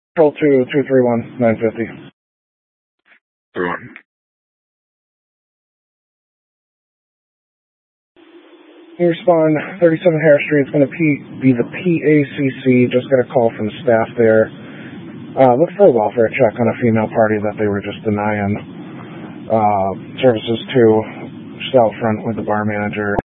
Control 2, 231, 950. 31. You respond, 37 Harris Street. It's going to be the PACC. Just got a call from staff there. Look for a welfare check on a female party that they were just denying services to. Just out front with the bar manager.